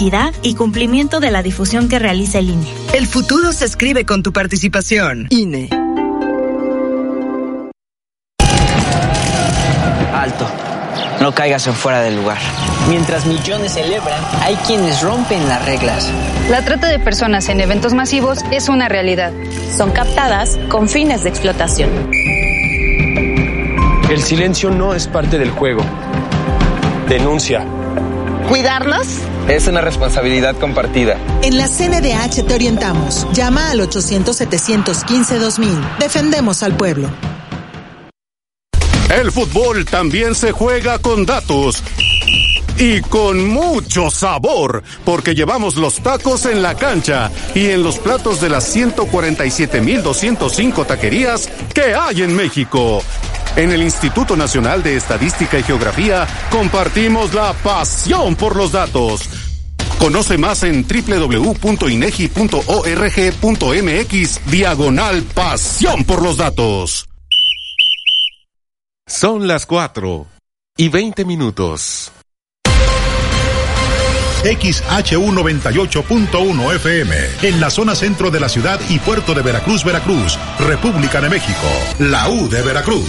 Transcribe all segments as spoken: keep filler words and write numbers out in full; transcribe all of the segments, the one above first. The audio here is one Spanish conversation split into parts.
equidad y cumplimiento de la difusión que realiza el I N E. El futuro se escribe con tu participación. I N E. Alto. No caigas en fuera del lugar. Mientras millones celebran, hay quienes rompen las reglas. La trata de personas en eventos masivos es una realidad. Son captadas con fines de explotación. El silencio no es parte del juego. Denuncia. ¿Cuidarnos? Es una responsabilidad compartida. En la C N D H te orientamos. Llama al ochocientos, setecientos quince, dos mil. Defendemos al pueblo. El fútbol también se juega con datos. Y con mucho sabor, porque llevamos los tacos en la cancha y en los platos de las ciento cuarenta y siete mil doscientos cinco taquerías que hay en México. En el Instituto Nacional de Estadística y Geografía compartimos la pasión por los datos. Conoce más en doble u doble u doble u punto inegi punto org punto mx diagonal pasión por los datos. Son las cuatro y veinte minutos. X H U noventa y ocho punto uno F M, en la zona centro de la ciudad y puerto de Veracruz, Veracruz, República de México, la U de Veracruz.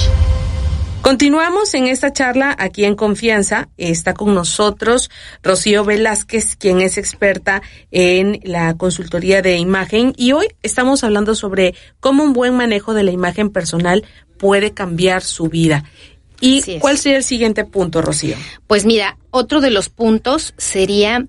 Continuamos en esta charla aquí en Confianza. Está con nosotros Rocío Velázquez, quien es experta en la consultoría de imagen, y hoy estamos hablando sobre cómo un buen manejo de la imagen personal puede cambiar su vida. ¿Y cuál sería el siguiente punto, Rocío? Pues mira, otro de los puntos sería,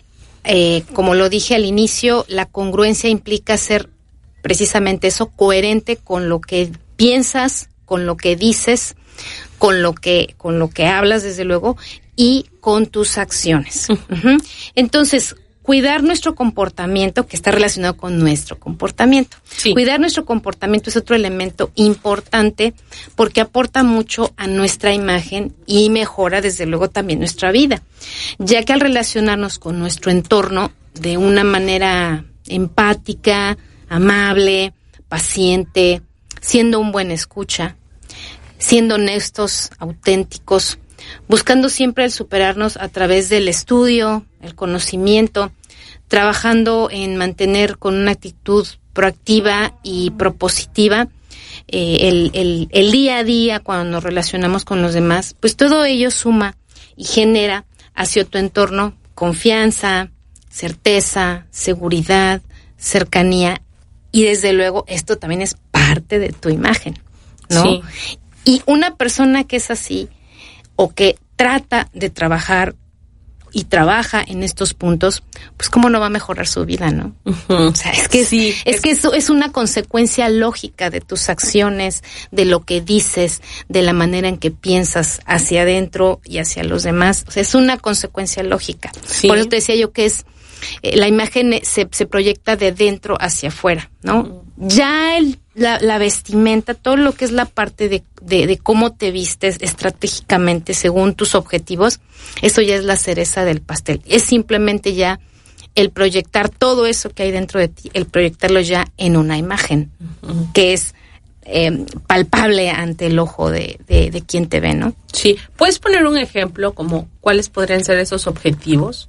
eh, como lo dije al inicio, la congruencia implica ser precisamente eso, coherente con lo que piensas, con lo que dices, con lo que, con lo que hablas, desde luego, y con tus acciones. Uh-huh. Uh-huh. Entonces, cuidar nuestro comportamiento, que está relacionado con nuestro comportamiento. Sí. Cuidar nuestro comportamiento es otro elemento importante porque aporta mucho a nuestra imagen y mejora, desde luego, también nuestra vida, ya que al relacionarnos con nuestro entorno de una manera empática, amable, paciente, siendo un buen escucha, siendo honestos, auténticos, buscando siempre el superarnos a través del estudio, el conocimiento, trabajando en mantener con una actitud proactiva y propositiva eh, el, el, el día a día cuando nos relacionamos con los demás, pues todo ello suma y genera hacia tu entorno confianza, certeza, seguridad, cercanía, y desde luego esto también es parte de tu imagen, ¿no? Sí. Y una persona que es así o que trata de trabajar y trabaja en estos puntos, pues cómo no va a mejorar su vida, ¿no? Uh-huh. O sea, es que sí, es, es que eso es una consecuencia lógica de tus acciones, de lo que dices, de la manera en que piensas hacia adentro y hacia los demás. O sea, es una consecuencia lógica. Sí. Por eso te decía yo que es eh, la imagen se, se proyecta de dentro hacia afuera, ¿no? Uh-huh. Ya el, la, la vestimenta, todo lo que es la parte de, de, de cómo te vistes estratégicamente según tus objetivos, eso ya es la cereza del pastel. Es simplemente ya el proyectar todo eso que hay dentro de ti, el proyectarlo ya en una imagen, uh-huh. que es eh, palpable ante el ojo de, de, de quien te ve, ¿no? Sí. ¿Puedes poner un ejemplo como cuáles podrían ser esos objetivos?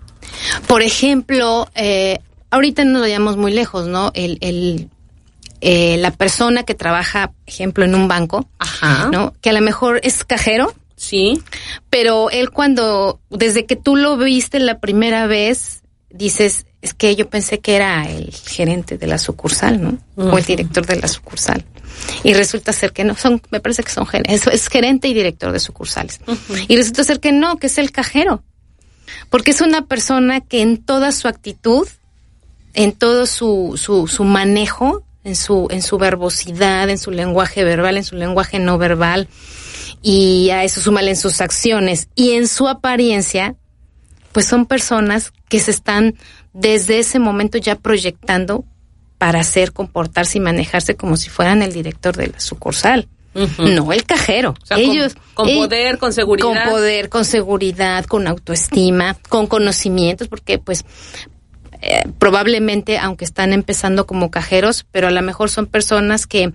Por ejemplo, eh, ahorita no lo vayamos muy lejos, ¿no? El, el eh, la persona que trabaja, ejemplo, en un banco, ajá, ¿no? Que a lo mejor es cajero, sí, pero él cuando, desde que tú lo viste la primera vez, dices, es que yo pensé que era el gerente de la sucursal, ¿no? Uh-huh. O el director de la sucursal. Y resulta ser que no, son, me parece que son es, es gerente y director de sucursales. Uh-huh. Y resulta ser que no, que es el cajero. Porque es una persona que en toda su actitud, en todo su, su, su manejo, en su, en su verbosidad, en su lenguaje verbal, en su lenguaje no verbal, y a eso súmale en sus acciones y en su apariencia, pues son personas que se están desde ese momento ya proyectando para hacer, comportarse y manejarse como si fueran el director de la sucursal. Uh-huh. No el cajero. O sea, ellos con, con poder, ellos, con seguridad. Con poder, con seguridad, con autoestima, con conocimientos, porque pues eh, probablemente, aunque están empezando como cajeros, pero a lo mejor son personas que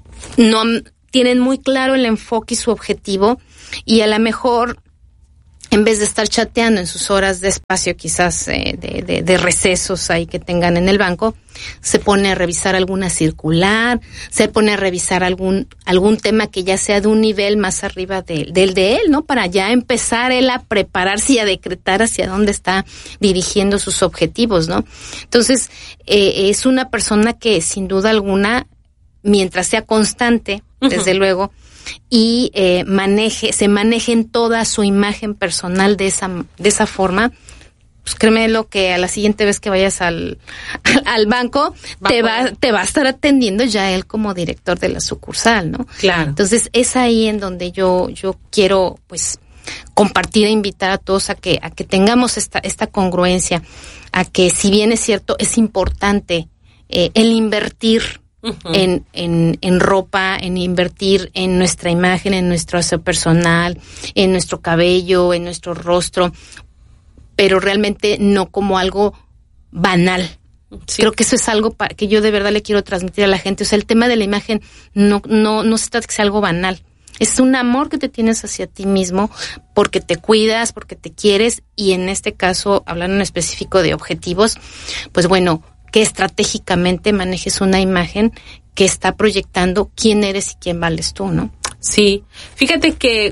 no tienen muy claro el enfoque y su objetivo, y a lo mejor en vez de estar chateando en sus horas de espacio, quizás eh, de, de, de recesos ahí que tengan en el banco, se pone a revisar alguna circular, se pone a revisar algún algún tema que ya sea de un nivel más arriba de, del de él, ¿no? Para ya empezar él a prepararse y a decretar hacia dónde está dirigiendo sus objetivos, ¿no? Entonces, eh, es una persona que sin duda alguna, mientras sea constante, uh-huh. desde luego, y eh, maneje, se maneje en toda su imagen personal de esa, de esa forma, pues créeme lo que a la siguiente vez que vayas al, al banco, va te va, te va a estar atendiendo ya él como director de la sucursal, ¿no? Claro. Entonces es ahí en donde yo, yo quiero, pues, compartir e invitar a todos a que, a que tengamos esta, esta congruencia, a que si bien es cierto, es importante eh, el invertir Uh-huh. En, en, en ropa, en invertir en nuestra imagen, en nuestro aseo personal, en nuestro cabello, en nuestro rostro, pero realmente no como algo banal. Sí. Creo que eso es algo para, que yo de verdad le quiero transmitir a la gente. O sea, el tema de la imagen no, no, no se trata de que sea algo banal. Es un amor que te tienes hacia ti mismo porque te cuidas, porque te quieres, y en este caso, hablando en específico de objetivos, pues bueno, que estratégicamente manejes una imagen que está proyectando quién eres y quién vales tú, ¿no? Sí, fíjate que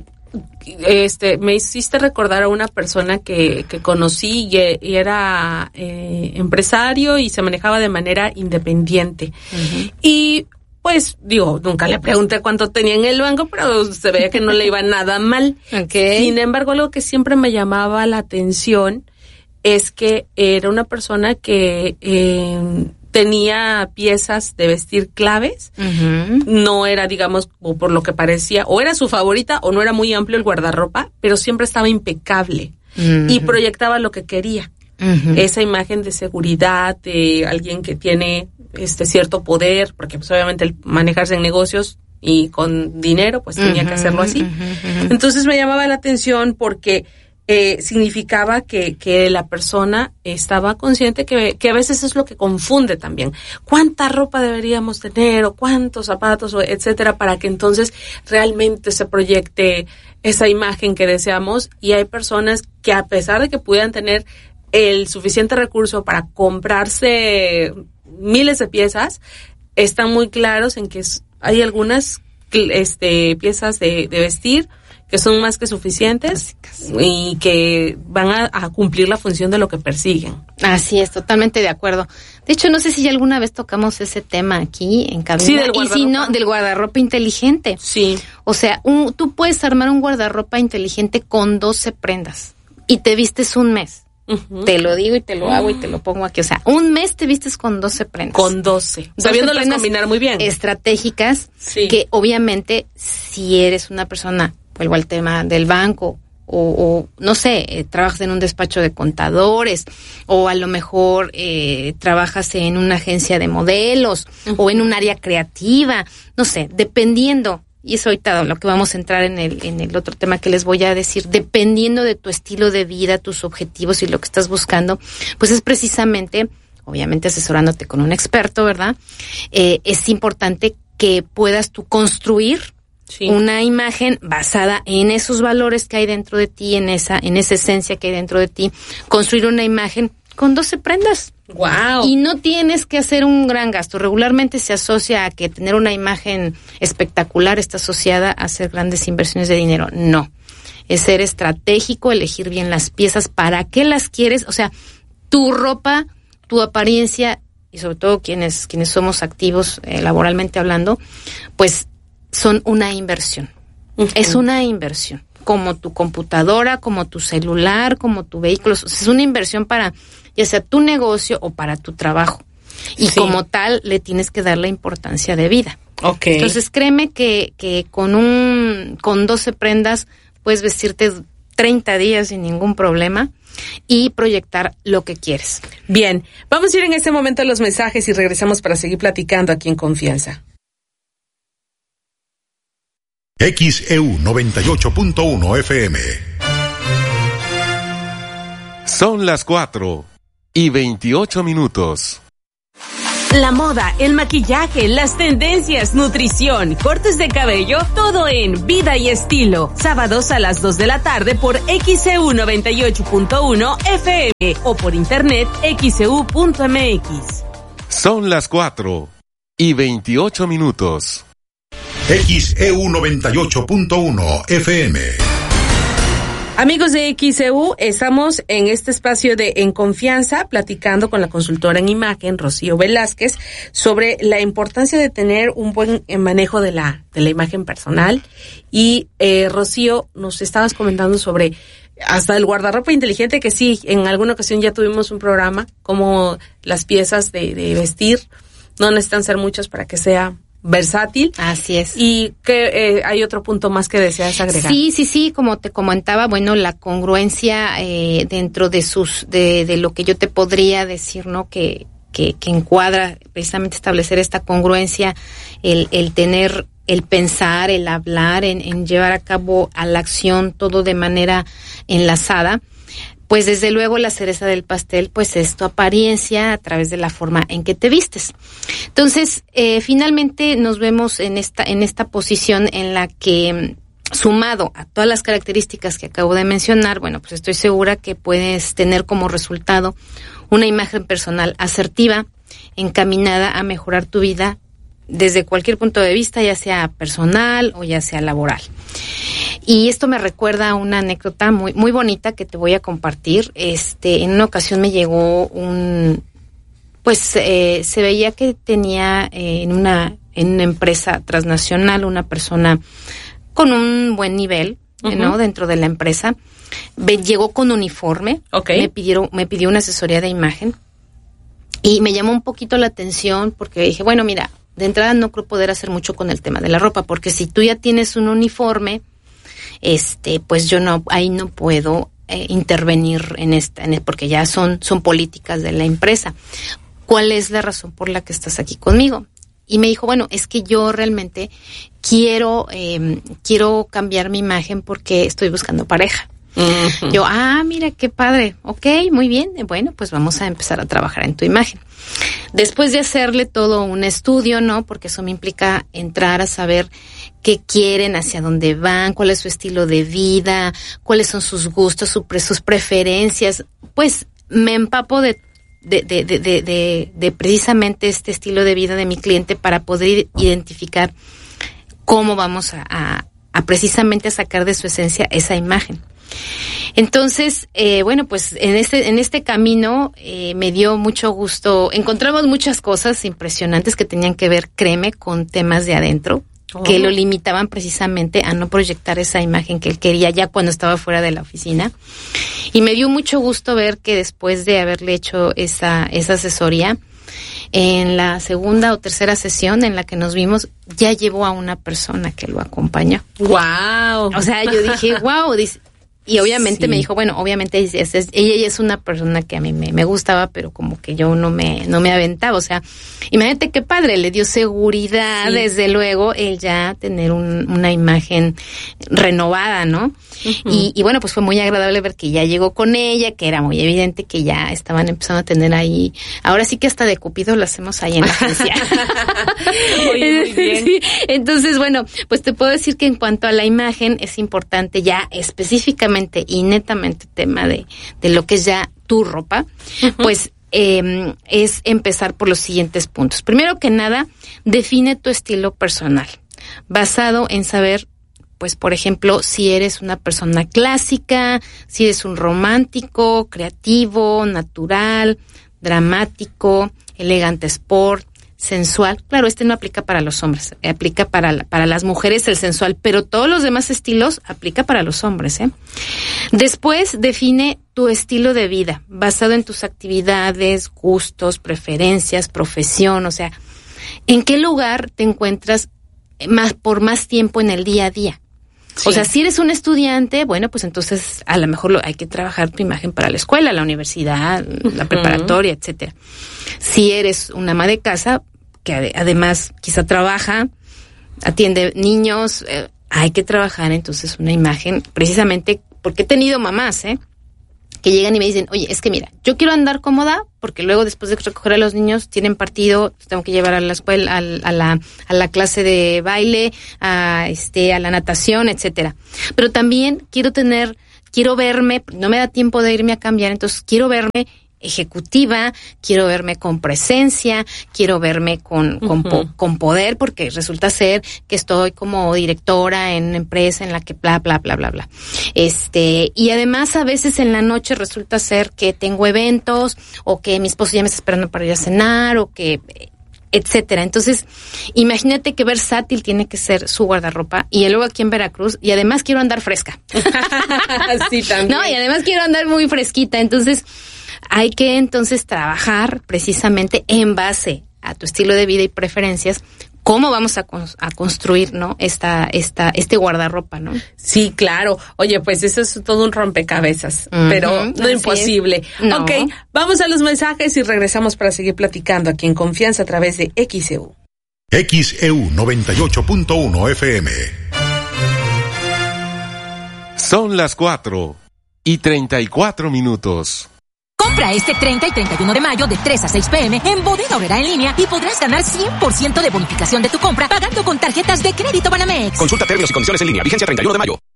este me hiciste recordar a una persona que, que conocí y, y era eh, empresario y se manejaba de manera independiente. Uh-huh. Y pues, digo, nunca le pregunté cuánto tenía en el banco, pero se veía que no le iba nada mal. Okay. Sin embargo, algo que siempre me llamaba la atención es que era una persona que eh, tenía piezas de vestir claves, uh-huh. no era, digamos, o por lo que parecía, o era su favorita o no era muy amplio el guardarropa, pero siempre estaba impecable uh-huh. y proyectaba lo que quería. Uh-huh. Esa imagen de seguridad, de alguien que tiene este cierto poder, porque pues obviamente el manejarse en negocios y con dinero, pues tenía uh-huh. que hacerlo así. Uh-huh. Entonces me llamaba la atención porque Eh, significaba que, que la persona estaba consciente que, que a veces es lo que confunde también. ¿Cuánta ropa deberíamos tener o cuántos zapatos o etcétera para que entonces realmente se proyecte esa imagen que deseamos? Y hay personas que a pesar de que pudieran tener el suficiente recurso para comprarse miles de piezas, están muy claros en que hay algunas este, piezas de, de vestir que son más que suficientes y que van a, a cumplir la función de lo que persiguen. Así es, totalmente de acuerdo. De hecho, no sé si ya alguna vez tocamos ese tema aquí en cabina. Sí, del guardarropa. Y si no, del guardarropa inteligente. Sí. O sea, un, tú puedes armar un guardarropa inteligente con doce prendas y te vistes un mes. Uh-huh. Te lo digo y te lo hago y te lo pongo aquí. O sea, un mes te vistes con doce prendas. Con doce. Sabiéndolas combinar muy bien. Estratégicas, sí. Que obviamente si eres una persona, vuelvo al tema del banco, o, o no sé, eh, trabajas en un despacho de contadores, o a lo mejor eh, trabajas en una agencia de modelos, uh-huh. o en un área creativa, no sé, dependiendo, y eso ahorita lo que vamos a entrar en el, en el otro tema que les voy a decir, dependiendo de tu estilo de vida, tus objetivos y lo que estás buscando, pues es precisamente, obviamente asesorándote con un experto, ¿verdad? Eh, es importante que puedas tú construir Sí. una imagen basada en esos valores que hay dentro de ti, en esa, en esa esencia que hay dentro de ti, construir una imagen con doce prendas. Wow. Y no tienes que hacer un gran gasto. Regularmente se asocia a que tener una imagen espectacular está asociada a hacer grandes inversiones de dinero. No. Es ser estratégico, elegir bien las piezas, para qué las quieres, o sea, tu ropa, tu apariencia, y sobre todo quienes, quienes somos activos eh, laboralmente hablando, pues son una inversión. Uh-huh. Es una inversión. Como tu computadora, como tu celular, como tu vehículo. O sea, es una inversión para, ya sea tu negocio o para tu trabajo. Y sí. como tal, le tienes que dar la importancia de vida. Okay. Entonces, créeme que, que con un, con doce prendas puedes vestirte treinta días sin ningún problema y proyectar lo que quieres. Bien, vamos a ir en este momento a los mensajes y regresamos para seguir platicando aquí en Confianza. X E U noventa y ocho punto uno F M. Son las cuatro y veintiocho minutos. La moda, el maquillaje, las tendencias, nutrición, cortes de cabello, todo en Vida y Estilo. Sábados a las dos de la tarde por X C U noventa y ocho punto uno F M o por internet x c u punto m x. Son las cuatro y veintiocho minutos. X E U noventa y ocho punto uno F M. Amigos de X E U, estamos en este espacio de En Confianza platicando con la consultora en imagen, Rocío Velázquez, sobre la importancia de tener un buen manejo de la de la imagen personal. Y eh, Rocío, nos estabas comentando sobre hasta el guardarropa inteligente, que sí, en alguna ocasión ya tuvimos un programa, como las piezas de, de vestir no necesitan ser muchas para que sea versátil. Así es. Y que eh, hay otro punto más que deseas agregar. Sí, sí, sí, como te comentaba, bueno, la congruencia eh, dentro de sus, de, de lo que yo te podría decir, ¿no? Que, que, que encuadra precisamente establecer esta congruencia, el, el tener, el pensar, el hablar, en, en llevar a cabo a la acción todo de manera enlazada. Pues desde luego la cereza del pastel, pues es tu apariencia a través de la forma en que te vistes. Entonces, eh, finalmente nos vemos en esta, en esta posición en la que, sumado a todas las características que acabo de mencionar, bueno, pues estoy segura que puedes tener como resultado una imagen personal asertiva, encaminada a mejorar tu vida desde cualquier punto de vista, ya sea personal o ya sea laboral. Y esto me recuerda a una anécdota muy muy bonita que te voy a compartir. Este, en una ocasión me llegó un, pues eh, se veía que tenía eh, en una en una empresa transnacional una persona con un buen nivel, uh-huh. ¿no? Dentro de la empresa. Me llegó con uniforme. Okay. Me pidieron me pidió una asesoría de imagen y me llamó un poquito la atención porque dije, bueno, mira, de entrada no creo poder hacer mucho con el tema de la ropa, porque si tú ya tienes un uniforme, este, pues yo no, ahí no puedo eh, intervenir en esta, en el, porque ya son, son políticas de la empresa. ¿Cuál es la razón por la que estás aquí conmigo? Y me dijo, bueno, es que yo realmente quiero, eh, quiero cambiar mi imagen porque estoy buscando pareja. Uh-huh. Yo, ah, mira, qué padre. Ok, muy bien. Bueno, pues vamos a empezar a trabajar en tu imagen. Después de hacerle todo un estudio, ¿no? Porque eso me implica entrar a saber qué quieren, hacia dónde van, cuál es su estilo de vida, cuáles son sus gustos, su pre- sus preferencias. Pues me empapo de de, de, de, de, de, de precisamente este estilo de vida de mi cliente para poder identificar cómo vamos a, a, a precisamente a sacar de su esencia esa imagen. Entonces, eh, bueno, pues en este en este camino eh, me dio mucho gusto. Encontramos muchas cosas impresionantes que tenían que ver, créeme, con temas de adentro, oh. que lo limitaban precisamente a no proyectar esa imagen que él quería ya cuando estaba fuera de la oficina. Y me dio mucho gusto ver que después de haberle hecho esa esa asesoría, en la segunda o tercera sesión en la que nos vimos, ya llevó a una persona que lo acompañó. ¡Wow! O sea, yo dije, wow, dice. Y obviamente sí. me dijo, bueno, obviamente es, es, es, ella, ella es una persona que a mí me, me gustaba, pero como que yo no me no me aventaba. O sea, imagínate qué padre, le dio seguridad, sí. desde luego, el ya tener un, una imagen renovada, ¿no? Uh-huh. Y, y bueno, pues fue muy agradable ver que ya llegó con ella, que era muy evidente que ya estaban empezando a tener ahí. Ahora sí que hasta de Cupido lo hacemos ahí en la agencia. muy, muy bien. Sí. Entonces, bueno, pues te puedo decir que en cuanto a la imagen es importante ya específicamente y netamente tema de, de lo que es ya tu ropa, uh-huh. pues eh, es empezar por los siguientes puntos. Primero que nada, define tu estilo personal, basado en saber, pues por ejemplo, si eres una persona clásica, si eres un romántico, creativo, natural, dramático, elegante sport, sensual. Claro, este no aplica para los hombres, aplica para, para las mujeres el sensual, pero todos los demás estilos aplica para los hombres, ¿eh? Después, define tu estilo de vida, basado en tus actividades, gustos, preferencias, profesión, o sea, ¿en qué lugar te encuentras más por más tiempo en el día a día? Sí. O sea, si eres un estudiante, bueno, pues entonces a lo mejor lo, hay que trabajar tu imagen para la escuela, la universidad, la uh-huh. preparatoria, etcétera. Si eres una ama de casa, que además quizá trabaja, atiende niños, eh, hay que trabajar entonces una imagen, precisamente porque he tenido mamás, ¿eh? que llegan y me dicen, oye, es que mira, yo quiero andar cómoda porque luego después de recoger a los niños tienen partido, tengo que llevar a la escuela, a, a la a la clase de baile, a este a la natación, etcétera. Pero también quiero tener, quiero verme, no me da tiempo de irme a cambiar, entonces quiero verme ejecutiva, quiero verme con presencia, quiero verme con, con, uh-huh. po, con poder, porque resulta ser que estoy como directora en una empresa en la que bla, bla, bla, bla, bla. Este, y además a veces en la noche resulta ser que tengo eventos, o que mi esposo ya me está esperando para ir a cenar, o que, etcétera. Entonces, imagínate qué versátil tiene que ser su guardarropa. Y luego aquí en Veracruz, y además quiero andar fresca. Sí, también. No, y además quiero andar muy fresquita. Entonces, hay que entonces trabajar precisamente en base a tu estilo de vida y preferencias, cómo vamos a, con, a construir, ¿no? Esta, esta, este guardarropa, ¿no? Sí, claro. Oye, pues eso es todo un rompecabezas, uh-huh, pero no imposible. No. Ok, vamos a los mensajes y regresamos para seguir platicando aquí en Confianza a través de X E U. X E U noventa y ocho punto uno F M. Son las cuatro y treinta y cuatro minutos. Compra este treinta y treinta y uno de mayo de tres a seis pm en Bodega Aurrerá en línea y podrás ganar cien por ciento de bonificación de tu compra pagando con tarjetas de crédito Banamex. Consulta términos y condiciones en línea. Vigencia treinta y uno de mayo.